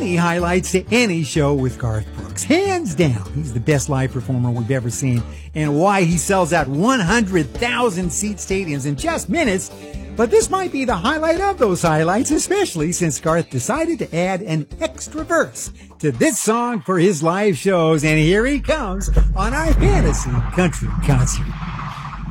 many highlights to any show with Garth Brooks. Hands down, he's the best live performer we've ever seen, and why he sells out 100,000-seat stadiums in just minutes. But this might be the highlight of those highlights, especially since Garth decided to add an extra verse to this song for his live shows, and here he comes on our Fantasy Country Concert.